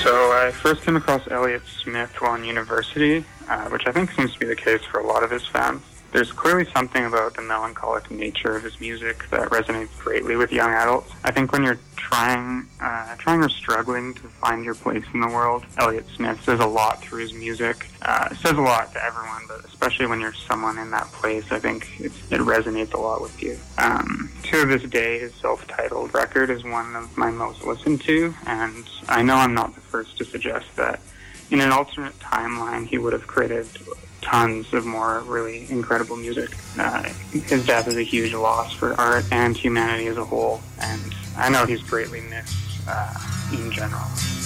So I first came across Elliott Smith while in university, which I think seems to be the case for a lot of his fans. There's clearly something about the melancholic nature of his music that resonates greatly with young adults. I think when you're trying or struggling to find your place in the world, Elliott Smith says a lot through his music. It says a lot to everyone, but especially when you're someone in that place, I think it resonates a lot with you. To this day, his self-titled record is one of my most listened to, and I know I'm not the first to suggest that in an alternate timeline, he would have created tons of more really incredible music. His death is a huge loss for art and humanity as a whole, and I know he's greatly missed in general.